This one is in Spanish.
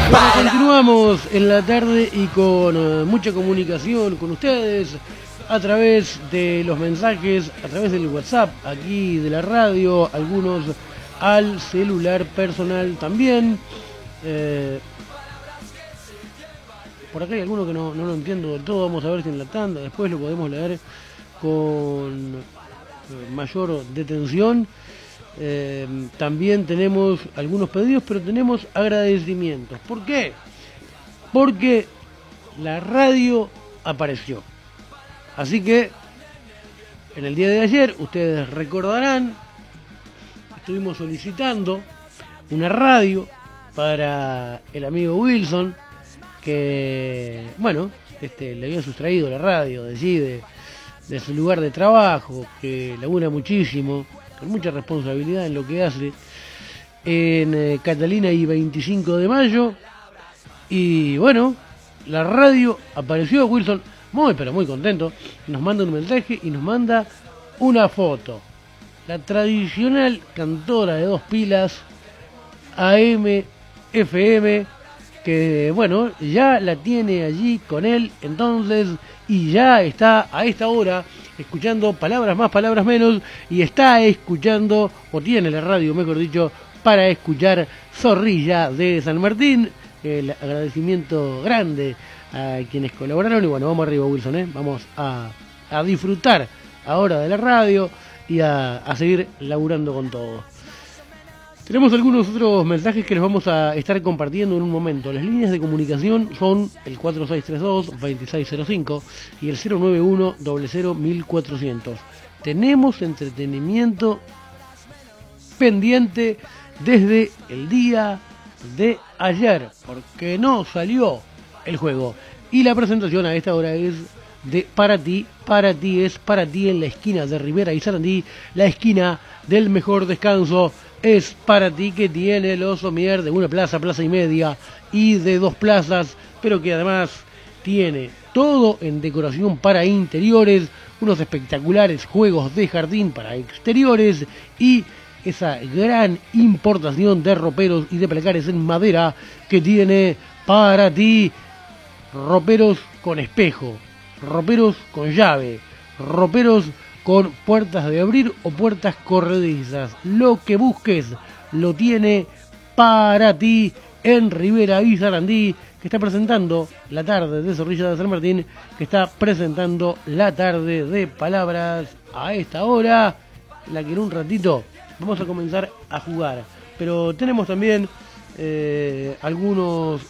Continuamos en la tarde y con mucha comunicación con ustedes a través de los mensajes, a través del WhatsApp aquí de la radio, algunos al celular personal también. Por acá hay alguno que no lo entiendo del todo, vamos a ver si en la tanda después lo podemos leer con mayor detención. También tenemos algunos pedidos, pero tenemos agradecimientos. ¿Por qué? Porque la radio apareció. Así que en el día de ayer, ustedes recordarán, estuvimos solicitando una radio para el amigo Wilson, que, bueno, le había sustraído la radio de allí, de su lugar de trabajo, que labura muchísimo, con mucha responsabilidad en lo que hace, en Catalina y 25 de mayo, y bueno, la radio apareció. Wilson, muy pero muy contento, nos manda un mensaje y nos manda una foto. La tradicional cantora de 2 pilas, AM, FM, que bueno, ya la tiene allí con él, entonces, y ya está a esta hora escuchando Palabras Más, Palabras Menos, y está escuchando, o tiene la radio, mejor dicho, para escuchar Zorrilla de San Martín. El agradecimiento grande a quienes colaboraron, y bueno, vamos arriba, Wilson, vamos a disfrutar ahora de la radio y a seguir laburando con todo. Tenemos algunos otros mensajes que les vamos a estar compartiendo en un momento. Las líneas de comunicación son el 4632-2605 y el 091-00-1400. Tenemos entretenimiento pendiente desde el día de ayer, porque no salió el juego. Y la presentación a esta hora es de Para Ti es Para Ti en la esquina de Rivera y Sarandí, la esquina del mejor descanso. Es Para Ti, que tiene los somier de una plaza, plaza y media y de 2 plazas, pero que además tiene todo en decoración para interiores, unos espectaculares juegos de jardín para exteriores y esa gran importación de roperos y de placares en madera que tiene Para Ti. Roperos con espejo, roperos con llave, roperos con puertas de abrir o puertas corredizas. Lo que busques lo tiene Para Ti en Rivera y Sarandí, que está presentando la tarde de Zorrilla de San Martín, que está presentando la tarde de Palabras a esta hora, en la que en un ratito vamos a comenzar a jugar. Pero tenemos también algunos